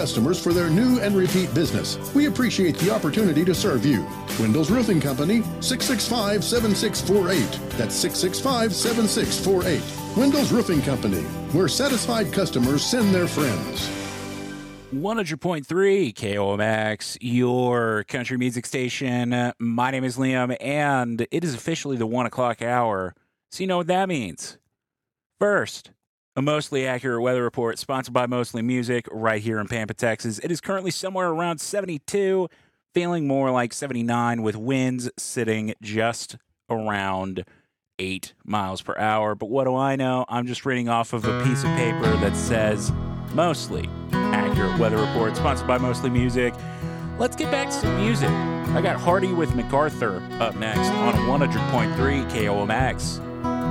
customers for their new and repeat business. We appreciate the opportunity to serve you. Windows Roofing Company, 665-7648. That's 665-7648. Windows Roofing Company, where satisfied customers send their friends. 100.3 KOMX, your country music station. My name is Liam, and it is officially the 1 o'clock hour. So you know what that means. First, a mostly accurate weather report sponsored by Mostly Music right here in Pampa, Texas. It is currently somewhere around 72, feeling more like 79 with winds sitting just around 8 miles per hour. But what do I know? I'm just reading off of a piece of paper that says mostly accurate weather report sponsored by Mostly Music. Let's get back to some music. I got Hardy with MacArthur up next on 100.3 KOMX.